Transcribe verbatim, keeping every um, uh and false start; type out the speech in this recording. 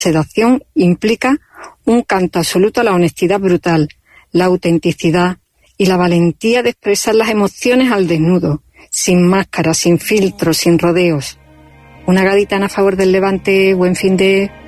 sedación implica un canto absoluto a la honestidad brutal, la autenticidad y la valentía de expresar las emociones al desnudo, sin máscara, sin filtros, sin rodeos. Una gaditana a favor del Levante, buen fin de...